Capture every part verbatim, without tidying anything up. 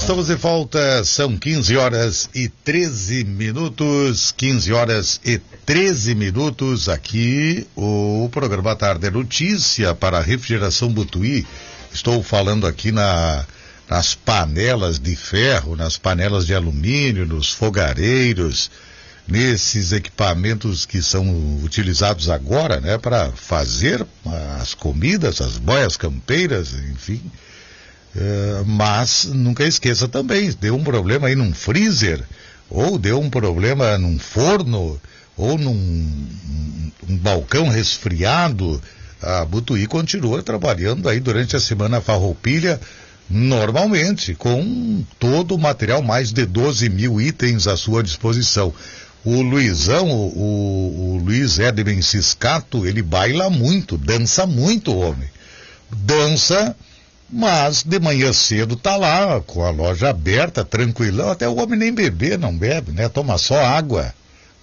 estamos de volta, são quinze horas e treze minutos, quinze horas e treze minutos, aqui o programa Tarde é Notícia para a Refrigeração Butuí. Estou falando aqui na, nas panelas de ferro, nas panelas de alumínio, nos fogareiros, nesses equipamentos que são utilizados agora, né, para fazer as comidas, as boias campeiras, enfim. Uh, mas nunca esqueça também, deu um problema aí num freezer, ou deu um problema num forno, ou num um, um balcão resfriado, a Butuí continua trabalhando aí durante a semana farroupilha, normalmente, com todo o material, mais de doze mil itens à sua disposição. O Luizão, o, o, o Luiz Edwin Ciscato, ele baila muito, dança muito, homem. Dança, mas de manhã cedo tá lá, com a loja aberta, tranquilão, até o homem nem beber, não bebe, né? Toma só água.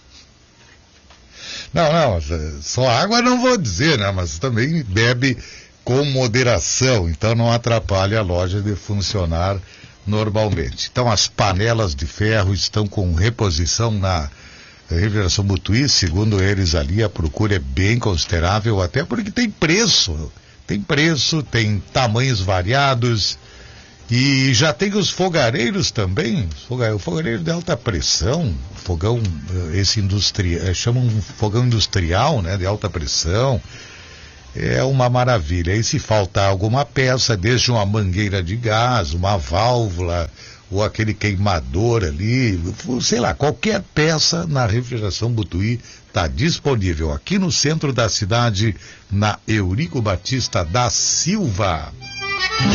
Não, não, só água não vou dizer, né? Mas também bebe com moderação, então não atrapalha a loja de funcionar normalmente. Então as panelas de ferro estão com reposição na Refrigeração Butuí, segundo eles ali, a procura é bem considerável, até porque tem preço. Tem preço, tem tamanhos variados e já tem os fogareiros também, o fogareiro de alta pressão, fogão, esse industrial, chamam um fogão industrial, né, de alta pressão, é uma maravilha. E se faltar alguma peça, desde uma mangueira de gás, uma válvula, ou aquele queimador ali, sei lá, qualquer peça na Refrigeração Butuí está disponível aqui no centro da cidade, na Eurico Batista da Silva.